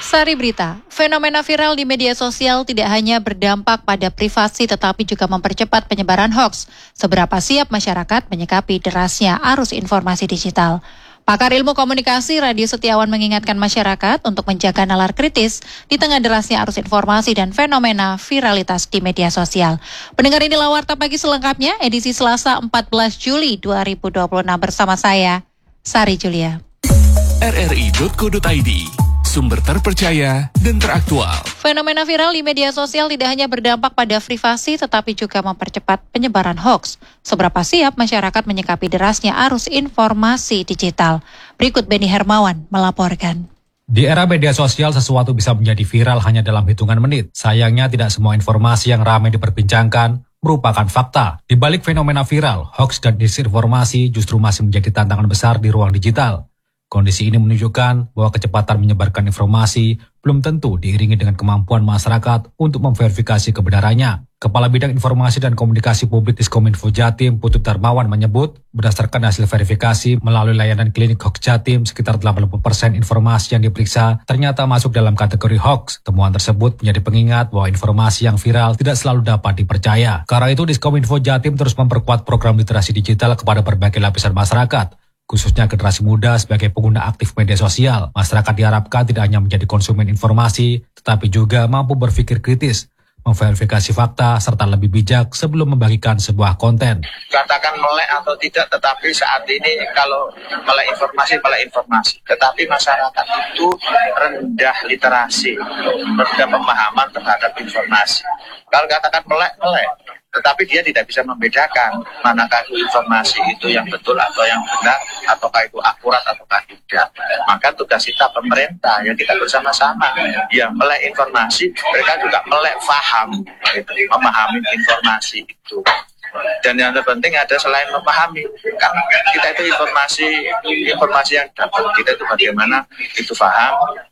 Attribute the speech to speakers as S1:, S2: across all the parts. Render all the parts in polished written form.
S1: Sari Berita, fenomena viral di media sosial tidak hanya berdampak pada privasi tetapi juga mempercepat penyebaran hoaks. Seberapa siap masyarakat menyikapi derasnya arus informasi digital? Pakar ilmu komunikasi Radius Setiawan mengingatkan masyarakat untuk menjaga nalar kritis di tengah derasnya arus informasi dan fenomena viralitas di media sosial. Pendengar, inilah Warta Pagi selengkapnya edisi Selasa 14 Juli 2026 bersama saya, Sari Julia.
S2: rri.co.id, sumber terpercaya dan teraktual.
S1: Fenomena viral di media sosial tidak hanya berdampak pada privasi tetapi juga mempercepat penyebaran hoaks. Seberapa siap masyarakat menyikapi derasnya arus informasi digital? Berikut Benny Hermawan melaporkan.
S3: Di era media sosial, sesuatu bisa menjadi viral hanya dalam hitungan menit. Sayangnya tidak semua informasi yang ramai diperbincangkan merupakan fakta. Di balik fenomena viral, hoaks dan disinformasi justru masih menjadi tantangan besar di ruang digital. Kondisi ini menunjukkan bahwa kecepatan menyebarkan informasi belum tentu diiringi dengan kemampuan masyarakat untuk memverifikasi kebenarannya. Kepala Bidang Informasi dan Komunikasi Publik Diskominfo Jatim, Putut Darmawan menyebut, berdasarkan hasil verifikasi melalui layanan klinik hoaks Jatim, sekitar 80% informasi yang diperiksa ternyata masuk dalam kategori hoaks. Temuan tersebut menjadi pengingat bahwa informasi yang viral tidak selalu dapat dipercaya. Karena itu, Diskominfo Jatim terus memperkuat program literasi digital kepada berbagai lapisan masyarakat, khususnya generasi muda sebagai pengguna aktif media sosial. Masyarakat diharapkan tidak hanya menjadi konsumen informasi, tetapi juga mampu berpikir kritis, memverifikasi fakta, serta lebih bijak sebelum membagikan sebuah konten.
S4: Katakan melek atau tidak, tetapi saat ini kalau melek informasi. Tetapi masyarakat itu rendah literasi, rendah pemahaman terhadap informasi. Kalau katakan melek. Tetapi dia tidak bisa membedakan manakah informasi itu yang betul atau yang benar, ataukah itu akurat ataukah tidak. Maka tugas kita pemerintah, yang kita bersama-sama, yang melek informasi, mereka juga melek paham, memahami informasi itu. Dan yang terpenting ada selain memahami, kan kita itu informasi yang dapat kita itu bagaimana itu paham,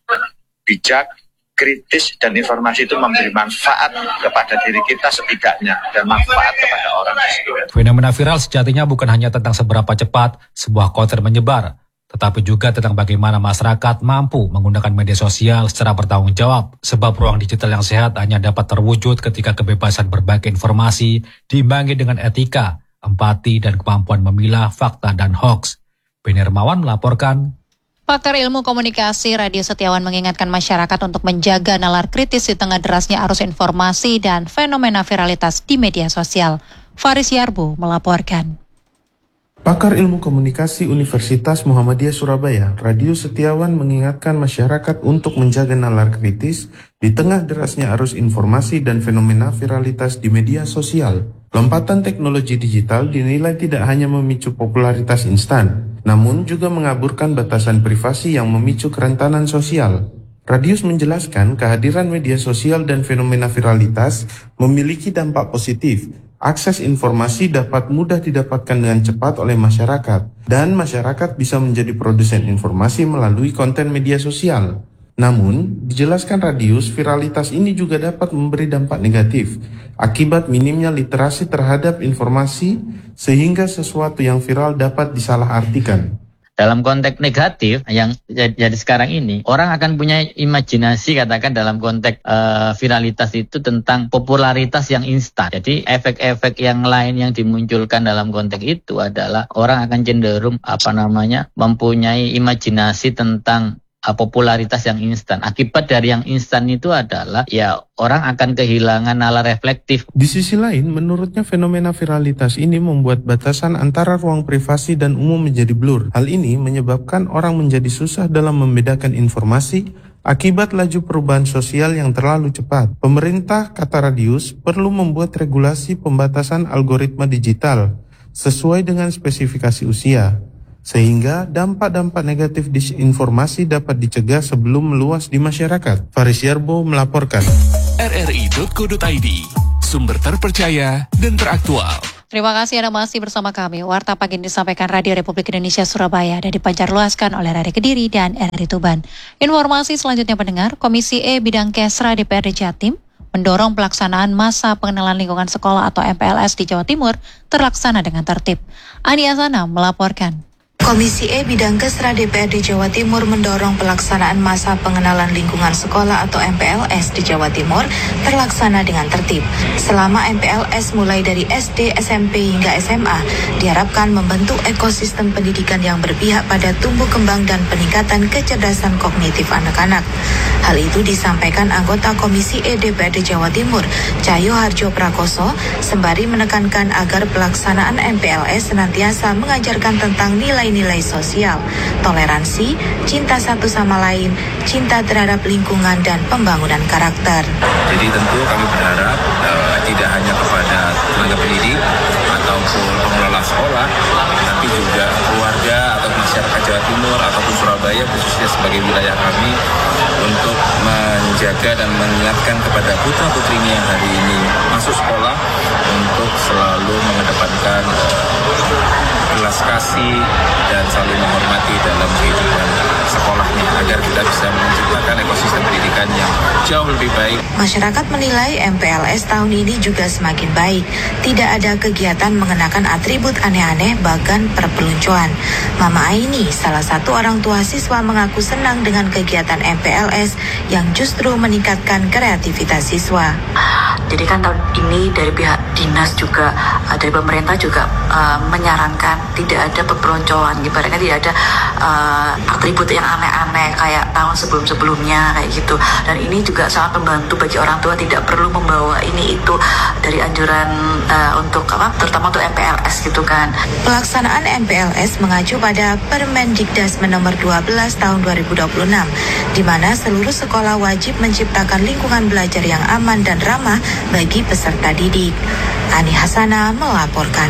S4: bijak, kritis, dan informasi itu memberi manfaat kepada diri kita setidaknya dan manfaat kepada orang lain.
S3: Fenomena viral sejatinya bukan hanya tentang seberapa cepat sebuah konten menyebar, tetapi juga tentang bagaimana masyarakat mampu menggunakan media sosial secara bertanggung jawab. Sebab ruang digital yang sehat hanya dapat terwujud ketika kebebasan berbagi informasi diimbangi dengan etika, empati, dan kemampuan memilah fakta dan hoaks. Benny Hermawan melaporkan.
S1: Pakar ilmu komunikasi Radius Setiawan mengingatkan masyarakat untuk menjaga nalar kritis di tengah derasnya arus informasi dan fenomena viralitas di media sosial. Faris Yarbo melaporkan.
S5: Pakar ilmu komunikasi Universitas Muhammadiyah Surabaya, Radius Setiawan mengingatkan masyarakat untuk menjaga nalar kritis di tengah derasnya arus informasi dan fenomena viralitas di media sosial. Lompatan teknologi digital dinilai tidak hanya memicu popularitas instan, namun juga mengaburkan batasan privasi yang memicu kerentanan sosial. Radius menjelaskan kehadiran media sosial dan fenomena viralitas memiliki dampak positif. Akses informasi dapat mudah didapatkan dengan cepat oleh masyarakat, dan masyarakat bisa menjadi produsen informasi melalui konten media sosial. Namun, dijelaskan Radius, viralitas ini juga dapat memberi dampak negatif akibat minimnya literasi terhadap informasi, sehingga sesuatu yang viral dapat disalahartikan.
S6: Dalam konteks negatif yang jadi sekarang ini, orang akan punya imajinasi, katakan dalam konteks viralitas itu tentang popularitas yang instan. Jadi efek-efek yang lain yang dimunculkan dalam konteks itu adalah orang akan cenderung mempunyai imajinasi tentang popularitas yang instan. Akibat dari yang instan itu adalah orang akan kehilangan nalar reflektif.
S5: Di sisi lain, menurutnya fenomena viralitas ini membuat batasan antara ruang privasi dan umum menjadi blur. Hal ini menyebabkan orang menjadi susah dalam membedakan informasi akibat laju perubahan sosial yang terlalu cepat. Pemerintah, kata Radius, perlu membuat regulasi pembatasan algoritma digital sesuai dengan spesifikasi usia, sehingga dampak-dampak negatif disinformasi dapat dicegah sebelum meluas di masyarakat. Faris Yarbo melaporkan.
S2: rri.co.id, sumber terpercaya dan teraktual.
S1: Terima kasih Anda masih bersama kami. Warta Pagi ini disampaikan Radio Republik Indonesia Surabaya dan dipancarluaskan oleh RRI Kediri dan RRI Tuban. Informasi selanjutnya pendengar, Komisi E Bidang Kesra DPRD Jatim mendorong pelaksanaan masa pengenalan lingkungan sekolah atau MPLS di Jawa Timur terlaksana dengan tertib. Ani Azana melaporkan.
S7: Komisi E Bidang Kesra DPRD Jawa Timur mendorong pelaksanaan masa pengenalan lingkungan sekolah atau MPLS di Jawa Timur terlaksana dengan tertib. Selama MPLS mulai dari SD, SMP hingga SMA diharapkan membentuk ekosistem pendidikan yang berpihak pada tumbuh kembang dan peningkatan kecerdasan kognitif anak-anak. Hal itu disampaikan anggota Komisi E DPRD Jawa Timur, Cahyo Harjo Prakoso, sembari menekankan agar pelaksanaan MPLS senantiasa mengajarkan tentang nilai-nilai sosial, toleransi, cinta satu sama lain, cinta terhadap lingkungan, dan pembangunan karakter.
S8: Jadi tentu kami berharap tidak hanya kepada tenaga pendidik ataupun pengelola sekolah, tapi juga keluarga atau masyarakat Jawa Timur ataupun Surabaya khususnya sebagai wilayah kami untuk menjaga dan mengingatkan kepada putra-putrinya yang hari ini masuk sekolah untuk selalu mengedepankan belas kasih dan saling menghormati dalam kehidupan sekolahnya agar kita bisa menciptakan ekosistem pendidikan yang jauh lebih baik.
S7: Masyarakat menilai MPLS tahun ini juga semakin baik. Tidak ada kegiatan mengenakan atribut aneh-aneh bahkan perpeloncoan. Mama Aini, salah satu orang tua siswa, mengaku senang dengan kegiatan MPLS yang justru meningkatkan kreativitas siswa.
S9: Jadi kan tahun ini dari pihak dinas juga, dari pemerintah juga menyarankan tidak ada perpeloncoan, ibaratnya tidak ada atribut yang aneh-aneh kayak tahun sebelum-sebelumnya kayak gitu. Dan ini juga sangat membantu bagi orang tua, tidak perlu membawa ini itu dari anjuran untuk terutama untuk MPLS gitu kan.
S7: Pelaksanaan MPLS mengacu pada Permendikdasmen nomor 12 tahun 2026, di mana seluruh sekolah wajib menciptakan lingkungan belajar yang aman dan ramah bagi peserta didik. Ani Hasana melaporkan.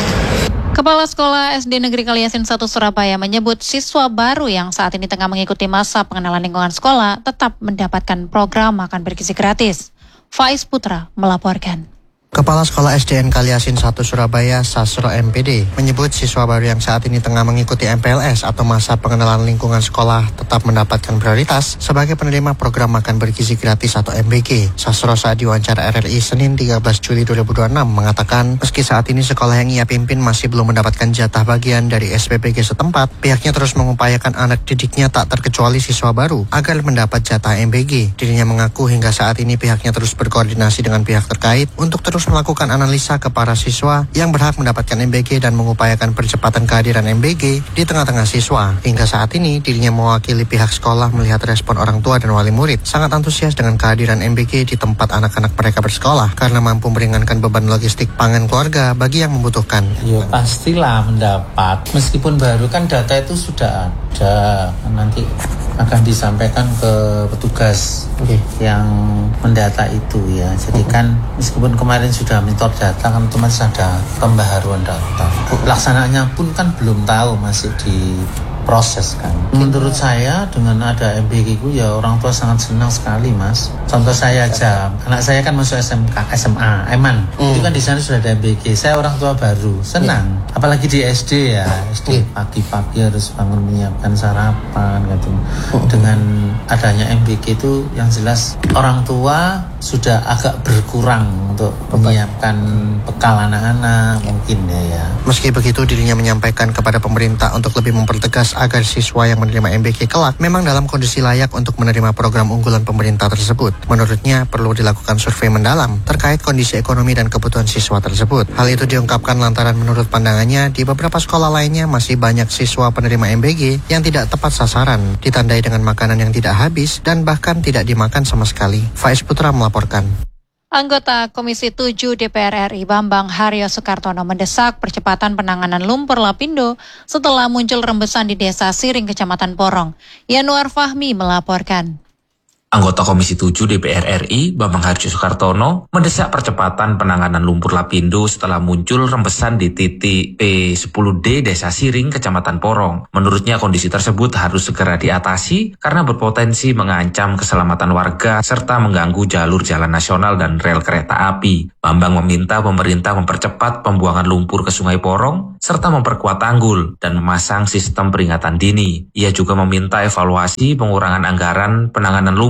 S1: Kepala Sekolah SD Negeri Kaliasin 1 Surabaya menyebut siswa baru yang saat ini tengah mengikuti masa pengenalan lingkungan sekolah tetap mendapatkan program makan bergizi gratis. Faiz Putra melaporkan.
S10: Kepala Sekolah SDN Kaliasin 1 Surabaya, Sasro MPD, menyebut siswa baru yang saat ini tengah mengikuti MPLS atau masa pengenalan lingkungan sekolah tetap mendapatkan prioritas sebagai penerima program makan bergizi gratis atau MBG. Sasro saat diwawancara RRI Senin 13 Juli 2026 mengatakan meski saat ini sekolah yang ia pimpin masih belum mendapatkan jatah bagian dari SPPG setempat, pihaknya terus mengupayakan anak didiknya tak terkecuali siswa baru agar mendapat jatah MBG. Dirinya mengaku hingga saat ini pihaknya terus berkoordinasi dengan pihak terkait untuk terus melakukan analisa ke para siswa yang berhak mendapatkan MBG dan mengupayakan percepatan kehadiran MBG di tengah-tengah siswa. Hingga saat ini dirinya mewakili pihak sekolah melihat respon orang tua dan wali murid sangat antusias dengan kehadiran MBG di tempat anak-anak mereka bersekolah karena mampu meringankan beban logistik pangan keluarga bagi yang membutuhkan.
S11: Ya pastilah mendapat, meskipun baru kan data itu sudah ada, nanti akan disampaikan ke petugas yang mendata itu ya. Jadi kan meskipun kemarin sudah mentor data kan otomatis ada pembaharuan data. Pelaksanaannya pun kan belum tahu, masih diproses kan. Menurut saya dengan ada MBG itu ya orang tua sangat senang sekali mas. Contoh saya aja, anak saya kan masuk SMA, Eman. Itu kan di sana sudah ada MBG. Saya orang tua baru, senang. Apalagi di SD ya, SD pagi-pagi harus bangun menyiapkan sarapan gitu. Dengan adanya MBG itu yang jelas orang tua sudah agak berkurang untuk menyiapkan bekal anak-anak mungkin ya.
S10: Meski begitu dirinya menyampaikan kepada pemerintah untuk lebih mempertegas agar siswa yang menerima MBG kelak memang dalam kondisi layak untuk menerima program unggulan pemerintah tersebut. Menurutnya perlu dilakukan survei mendalam terkait kondisi ekonomi dan kebutuhan siswa tersebut. Hal itu diungkapkan lantaran menurut pandangannya di beberapa sekolah lainnya masih banyak siswa penerima MBG yang tidak tepat sasaran, ditandai dengan makanan yang tidak habis dan bahkan tidak dimakan sama sekali. Faiz Putra melaporkan.
S1: Anggota Komisi 7 DPR RI Bambang Haryo Sukartono mendesak percepatan penanganan lumpur lapindo setelah muncul rembesan di Desa Siring, Kecamatan Porong. Yanuar Fahmi melaporkan.
S12: Anggota Komisi 7 DPR RI, Bambang Harjo Sukartono, mendesak percepatan penanganan lumpur lapindo setelah muncul rembesan di titik P10D Desa Siring, Kecamatan Porong. Menurutnya kondisi tersebut harus segera diatasi karena berpotensi mengancam keselamatan warga serta mengganggu jalur jalan nasional dan rel kereta api. Bambang meminta pemerintah mempercepat pembuangan lumpur ke Sungai Porong serta memperkuat tanggul dan memasang sistem peringatan dini. Ia juga meminta evaluasi pengurangan anggaran penanganan lumpur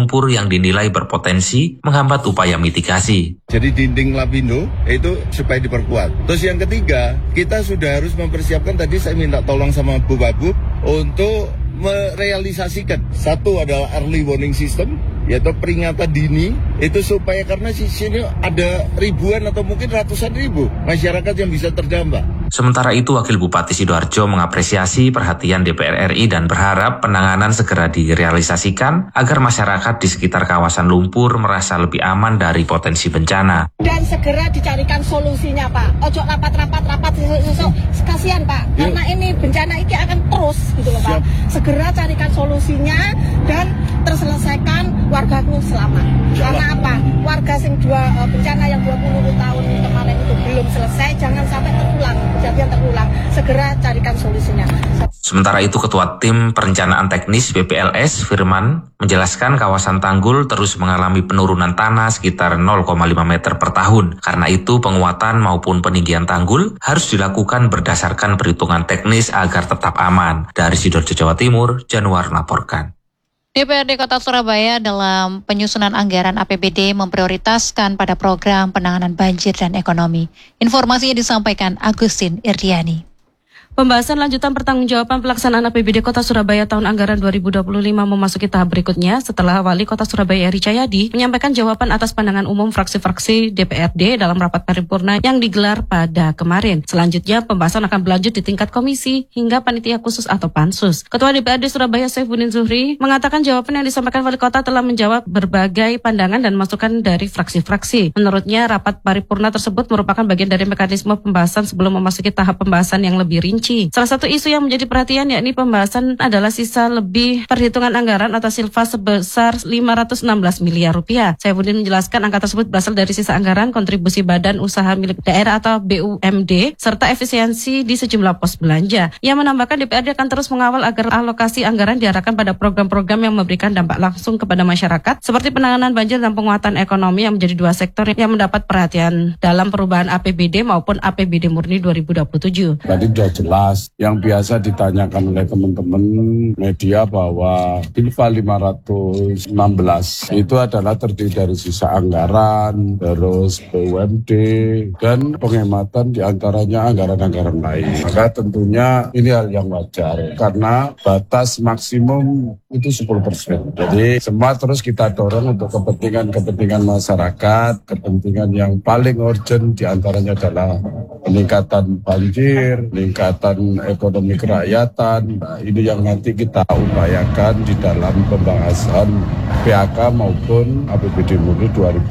S12: lumpur yang dinilai berpotensi menghambat upaya mitigasi.
S13: Jadi dinding lapindo itu supaya diperkuat. Terus yang ketiga, kita sudah harus mempersiapkan, tadi saya minta tolong sama Bu Babub untuk merealisasikan. Satu adalah early warning system, yaitu peringatan dini, itu supaya karena di sini ada ribuan atau mungkin ratusan ribu masyarakat yang bisa terdampak.
S12: Sementara itu, Wakil Bupati Sidoarjo mengapresiasi perhatian DPR RI dan berharap penanganan segera direalisasikan agar masyarakat di sekitar kawasan lumpur merasa lebih aman dari potensi bencana.
S14: Dan segera dicarikan solusinya, Pak. Ojo rapat, kasihan, Pak. Karena ini bencana ini akan terus gitu loh, Pak. Segera carikan solusinya dan terselesaikan, wargaku selamat. Karena apa? Warga sing bencana yang 20 tahun kemarin itu belum selesai, jangan sampai kejadian terulang. Segera carikan solusinya.
S12: Sementara itu, Ketua Tim Perencanaan Teknis BPLS, Firman, menjelaskan kawasan Tanggul terus mengalami penurunan tanah sekitar 0,5 meter per tahun. Karena itu, penguatan maupun peninggian tanggul harus dilakukan berdasarkan perhitungan teknis agar tetap aman. Dari Sidoarjo, Jawa Timur, Januar melaporkan.
S1: DPRD Kota Surabaya dalam penyusunan anggaran APBD memprioritaskan pada program penanganan banjir dan ekonomi. Informasinya disampaikan Agustin Irdiani.
S15: Pembahasan lanjutan pertanggungjawaban pelaksanaan APBD Kota Surabaya tahun anggaran 2025 memasuki tahap berikutnya setelah Wali Kota Surabaya Eri Cahyadi menyampaikan jawaban atas pandangan umum fraksi-fraksi DPRD dalam rapat paripurna yang digelar pada kemarin. Selanjutnya, pembahasan akan berlanjut di tingkat komisi hingga panitia khusus atau pansus. Ketua DPRD Surabaya Saifuddin Zuhri mengatakan jawaban yang disampaikan Wali Kota telah menjawab berbagai pandangan dan masukan dari fraksi-fraksi. Menurutnya, rapat paripurna tersebut merupakan bagian dari mekanisme pembahasan sebelum memasuki tahap pembahasan yang lebih rinci. Salah satu isu yang menjadi perhatian yakni pembahasan adalah sisa lebih perhitungan anggaran atau silfa sebesar 516 miliar rupiah. Saifuddin menjelaskan angka tersebut berasal dari sisa anggaran kontribusi badan usaha milik daerah atau BUMD serta efisiensi di sejumlah pos belanja. Ia menambahkan DPRD akan terus mengawal agar alokasi anggaran diarahkan pada program-program yang memberikan dampak langsung kepada masyarakat seperti penanganan banjir dan penguatan ekonomi yang menjadi dua sektor yang mendapat perhatian dalam perubahan APBD maupun APBD murni 2027.
S16: Tadi sudah jelas yang biasa ditanyakan oleh teman-teman media bahwa silfa 516 itu adalah terdiri dari sisa anggaran, terus BUMD, dan penghematan diantaranya anggaran-anggaran lain. Maka tentunya ini hal yang wajar karena batas maksimum itu 10%. Jadi semua terus kita dorong untuk kepentingan masyarakat, kepentingan yang paling urgent diantaranya adalah peningkatan banjir, peningkatan ekonomi kerakyatan. Nah, ini yang nanti kita upayakan di dalam pembahasan PAK maupun APBD murni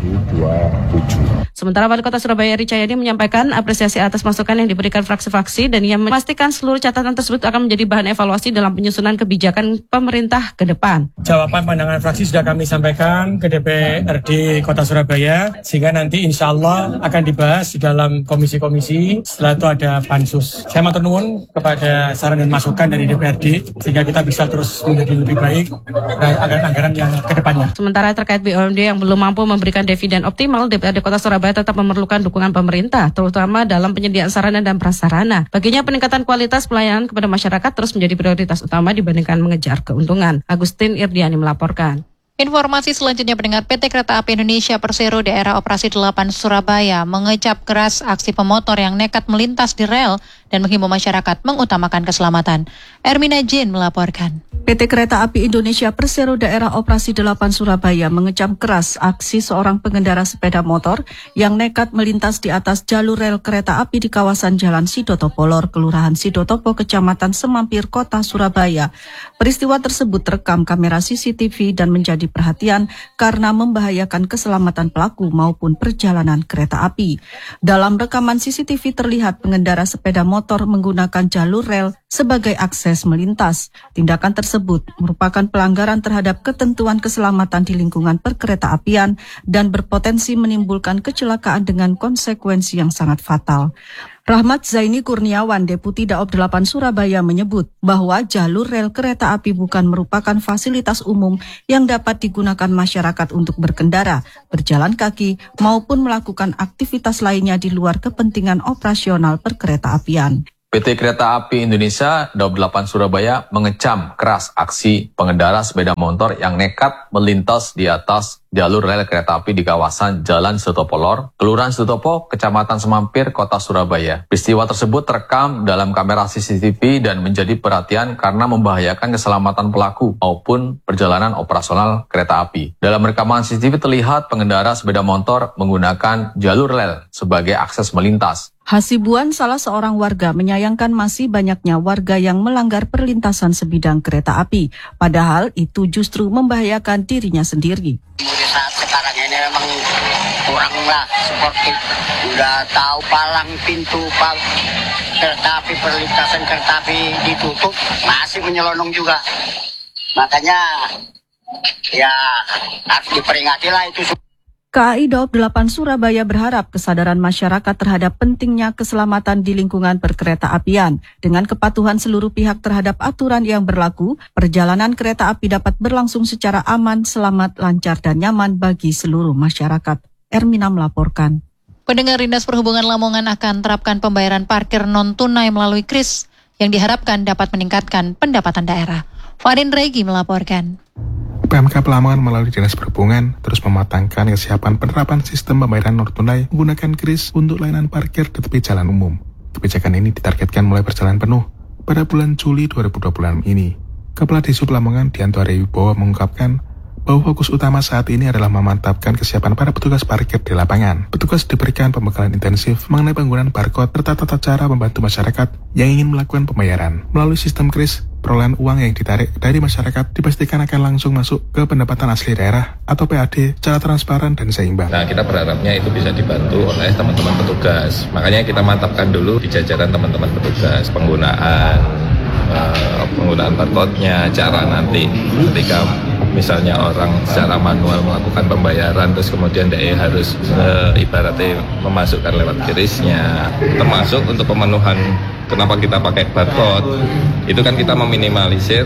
S16: 2027.
S15: Sementara Wali Kota Surabaya Eri Cahyadi menyampaikan apresiasi atas masukan yang diberikan fraksi-fraksi dan ia memastikan seluruh catatan tersebut akan menjadi bahan evaluasi dalam penyusunan kebijakan pemerintah ke depan.
S17: Jawaban pandangan fraksi sudah kami sampaikan ke DPRD Kota Surabaya sehingga nanti insya Allah akan dibahas di dalam komisi-komisi. Setelah itu ada pansus. Saya matur nuwun kepada saran dan masukan dari DPRD sehingga kita bisa terus menjadi lebih baik anggaran-anggaran yang ke depannya.
S15: Sementara terkait BUMD yang belum mampu memberikan dividen optimal, DPRD Kota Surabaya tetap memerlukan dukungan pemerintah, terutama dalam penyediaan sarana dan prasarana. Baginya peningkatan kualitas pelayanan kepada masyarakat terus menjadi prioritas utama dibandingkan mengejar keuntungan. Agustin Irdiani melaporkan.
S1: Informasi selanjutnya pendengar, PT Kereta Api Indonesia Persero Daerah Operasi 8 Surabaya mengecap keras aksi pemotor yang nekat melintas di rel dan menghimbau masyarakat mengutamakan keselamatan. Ermina Jin melaporkan.
S18: PT Kereta Api Indonesia Persero Daerah Operasi 8 Surabaya mengecam keras aksi seorang pengendara sepeda motor yang nekat melintas di atas jalur rel kereta api di kawasan Jalan Sidotopolor, Kelurahan Sidotopo, Kecamatan Semampir, Kota Surabaya. Peristiwa tersebut terekam kamera CCTV dan menjadi perhatian karena membahayakan keselamatan pelaku maupun perjalanan kereta api. Dalam rekaman CCTV terlihat pengendara sepeda motor menggunakan jalur rel sebagai akses melintas. Tindakan tersebut merupakan pelanggaran terhadap ketentuan keselamatan di lingkungan perkeretaapian dan berpotensi menimbulkan kecelakaan dengan konsekuensi yang sangat fatal. Rahmat Zaini Kurniawan, Deputi Daob 8 Surabaya menyebut bahwa jalur rel kereta api bukan merupakan fasilitas umum yang dapat digunakan masyarakat untuk berkendara, berjalan kaki, maupun melakukan aktivitas lainnya di luar kepentingan operasional perkeretaapian.
S19: PT Kereta Api Indonesia Daup 8 Surabaya mengecam keras aksi pengendara sepeda motor yang nekat melintas di atas jalur rel kereta api di kawasan Jalan Sutopo Lor, Kelurahan Sutopo, Kecamatan Semampir, Kota Surabaya. Peristiwa tersebut terekam dalam kamera CCTV dan menjadi perhatian karena membahayakan keselamatan pelaku maupun perjalanan operasional kereta api. Dalam rekaman CCTV terlihat pengendara sepeda motor menggunakan jalur rel sebagai akses melintas.
S18: Hasibuan, salah seorang warga, menyayangkan masih banyaknya warga yang melanggar perlintasan sebidang kereta api. Padahal itu justru membahayakan dirinya sendiri.
S20: Saat sekarang ini memang kuranglah sportif. Udah tahu palang pintu kereta api, perlintasan kereta api ditutup, masih menyelonong juga. Makanya ya harus diperingati lah itu.
S18: KAI Daup 8 Surabaya berharap kesadaran masyarakat terhadap pentingnya keselamatan di lingkungan perkereta apian. Dengan kepatuhan seluruh pihak terhadap aturan yang berlaku, perjalanan kereta api dapat berlangsung secara aman, selamat, lancar, dan nyaman bagi seluruh masyarakat. Ermina melaporkan.
S1: Pendengar, Dinas Perhubungan Lamongan akan terapkan pembayaran parkir non-tunai melalui KRIS yang diharapkan dapat meningkatkan pendapatan daerah. Farin Regi melaporkan.
S21: PMK Lamongan melalui Dinas Perhubungan terus mematangkan kesiapan penerapan sistem pembayaran non-tunai menggunakan KRIS untuk layanan parkir di tepi jalan umum. Kebijakan ini ditargetkan mulai berjalan penuh pada bulan Juli 2026 ini. Kepala Disub Lamongan Dianto Wibowo mengungkapkan bahwa fokus utama saat ini adalah memantapkan kesiapan para petugas parkir di lapangan. Petugas diberikan pembekalan intensif mengenai penggunaan barcode serta tata cara membantu masyarakat yang ingin melakukan pembayaran. Melalui sistem KRIS, perolehan uang yang ditarik dari masyarakat dipastikan akan langsung masuk ke pendapatan asli daerah atau PAD secara transparan dan seimbang.
S8: Nah, kita berharapnya itu bisa dibantu oleh teman-teman petugas. Makanya kita mantapkan dulu di jajaran teman-teman petugas penggunaan barcode-nya, cara nanti ketika misalnya orang secara manual melakukan pembayaran terus kemudian dia harus ibaratnya memasukkan lewat KRIS-nya, termasuk untuk pemenuhan. Kenapa kita pakai barcode? Itu kan kita meminimalisir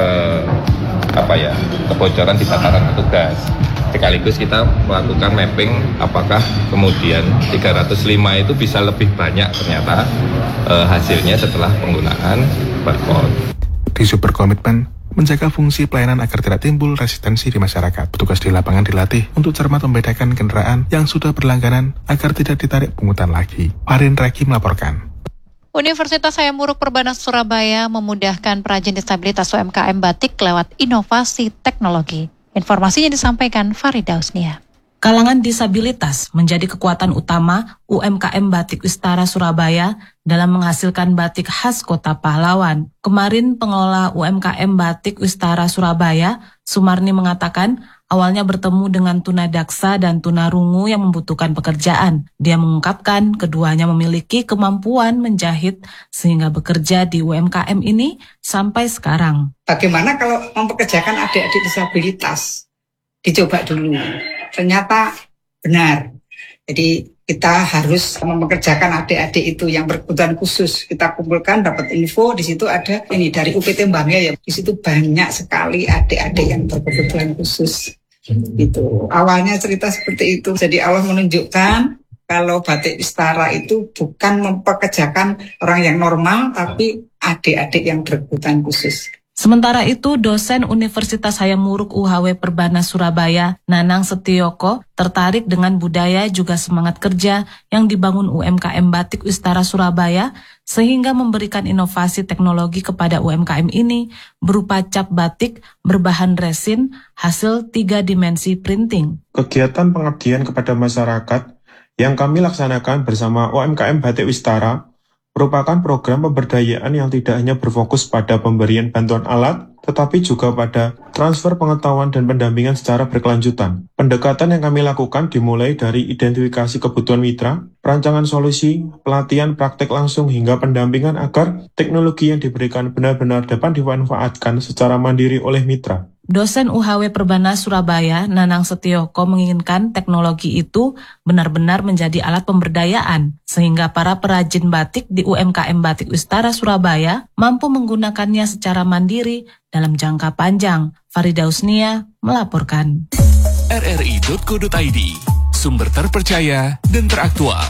S8: kebocoran di tataran petugas. Sekaligus kita melakukan mapping apakah kemudian 305 itu bisa lebih banyak ternyata hasilnya setelah penggunaan barcode.
S21: Disub berkomitmen menjaga fungsi pelayanan agar tidak timbul resistensi di masyarakat. Petugas di lapangan dilatih untuk cermat membedakan kendaraan yang sudah berlangganan agar tidak ditarik pungutan lagi. Farin Regi melaporkan.
S1: Universitas Hayam Wuruk Perbanas Surabaya memudahkan perajin disabilitas UMKM batik lewat inovasi teknologi. Informasinya disampaikan Farida Usnia.
S22: Kalangan disabilitas menjadi kekuatan utama UMKM Batik Wistara Surabaya dalam menghasilkan batik khas Kota Pahlawan. Kemarin pengelola UMKM Batik Wistara Surabaya, Sumarni, mengatakan awalnya bertemu dengan tunadaksa dan tunarungu yang membutuhkan pekerjaan. Dia mengungkapkan keduanya memiliki kemampuan menjahit sehingga bekerja di UMKM ini sampai sekarang.
S23: Bagaimana kalau mempekerjakan adik-adik disabilitas? Dicoba dulu. Ternyata benar. Jadi kita harus mempekerjakan adik-adik itu yang berkebutuhan khusus. Kita kumpulkan, dapat info, di situ ada ini dari UPT Mbangya ya. Di situ banyak sekali adik-adik yang berkebutuhan khusus. Gitu. Awalnya cerita seperti itu. Jadi Allah menunjukkan kalau Batik Wistara itu bukan mempekerjakan orang yang normal, tapi adik-adik yang berkebutuhan khusus.
S22: Sementara itu, dosen Universitas Hayam Wuruk UHW Perbanas Surabaya, Nanang Setioko, tertarik dengan budaya juga semangat kerja yang dibangun UMKM Batik Wistara Surabaya, sehingga memberikan inovasi teknologi kepada UMKM ini berupa cap batik berbahan resin hasil 3 dimensi printing.
S24: Kegiatan pengabdian kepada masyarakat yang kami laksanakan bersama UMKM Batik Wistara merupakan program pemberdayaan yang tidak hanya berfokus pada pemberian bantuan alat, tetapi juga pada transfer pengetahuan dan pendampingan secara berkelanjutan. Pendekatan yang kami lakukan dimulai dari identifikasi kebutuhan mitra, perancangan solusi, pelatihan praktek langsung hingga pendampingan agar teknologi yang diberikan benar-benar dapat dimanfaatkan secara mandiri oleh mitra.
S22: Dosen UHW Perbanas Surabaya, Nanang Setioko, menginginkan teknologi itu benar-benar menjadi alat pemberdayaan, sehingga para perajin batik di UMKM Batik Wistara Surabaya mampu menggunakannya secara mandiri dalam jangka panjang. Farida Usnia melaporkan.
S2: RRI.co.id, sumber terpercaya dan teraktual.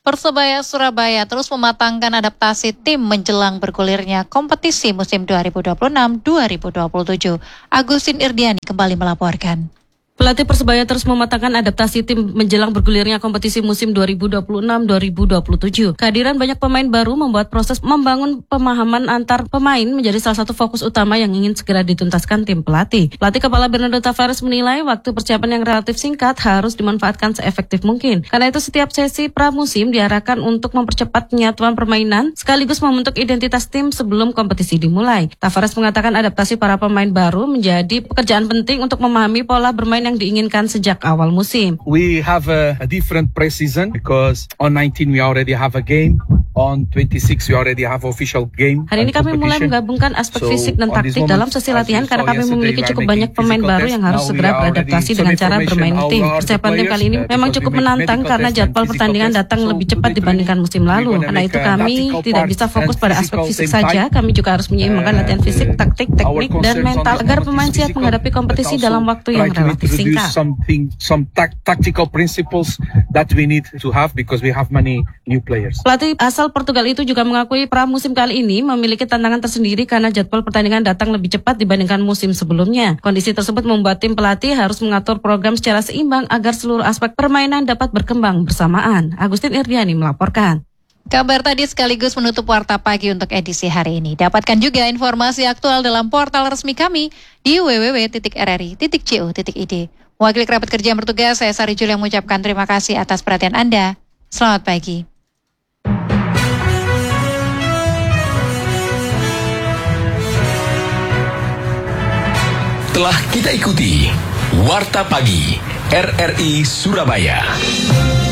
S1: Persebaya Surabaya terus mematangkan adaptasi tim menjelang bergulirnya kompetisi musim 2026-2027. Agustin Irdiani kembali melaporkan.
S15: Pelatih Persebaya terus mematangkan adaptasi tim menjelang bergulirnya kompetisi musim 2026-2027. Kehadiran banyak pemain baru membuat proses membangun pemahaman antar pemain menjadi salah satu fokus utama yang ingin segera dituntaskan tim pelatih. Pelatih kepala Bernardo Tavares menilai waktu persiapan yang relatif singkat harus dimanfaatkan seefektif mungkin. Karena itu setiap sesi pramusim diarahkan untuk mempercepat penyatuan permainan sekaligus membentuk identitas tim sebelum kompetisi dimulai. Tavares mengatakan adaptasi para pemain baru menjadi pekerjaan penting untuk memahami pola bermain yang diinginkan sejak awal musim.
S3: We have a different pre-season because on 19 we already have a game. On 26 we already have official game.
S15: Hari ini kami mulai menggabungkan aspek fisik dan taktik dalam sesi latihan karena kami memiliki cukup banyak pemain baru yang harus segera beradaptasi dengan cara bermain tim. Persiapan tim kali ini memang cukup menantang karena jadwal pertandingan datang lebih cepat dibandingkan musim lalu. Karena itu kami tidak bisa fokus pada aspek fisik saja, kami juga harus menyeimbangkan latihan fisik, taktik, teknik, dan mental agar pemain siap menghadapi kompetisi dalam waktu yang relatif singkat.
S3: Some tactical principles that we need to have because we have many new players.
S15: Pelatih asal Portugal itu juga mengakui pramusim kali ini memiliki tantangan tersendiri karena jadwal pertandingan datang lebih cepat dibandingkan musim sebelumnya. Kondisi tersebut membuat tim pelatih harus mengatur program secara seimbang agar seluruh aspek permainan dapat berkembang bersamaan. Agustin Irdiani melaporkan.
S1: Kabar tadi sekaligus menutup Warta Pagi untuk edisi hari ini. Dapatkan juga informasi aktual dalam portal resmi kami di www.rri.co.id. Wakil kerabat kerja yang bertugas, saya Sari Jul yang mengucapkan terima kasih atas perhatian Anda. Selamat pagi.
S2: Telah kita ikuti Warta Pagi RRI Surabaya.